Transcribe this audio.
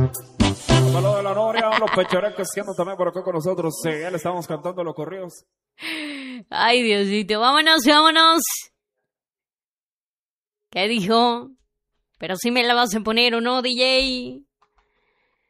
Para lo de la Noria, los pechoreques siendo también por acá con nosotros. Ya le estamos cantando los corridos. Ay, Diosito, vámonos, vámonos. ¿Qué dijo? Pero si me la vas a poner o no, DJ.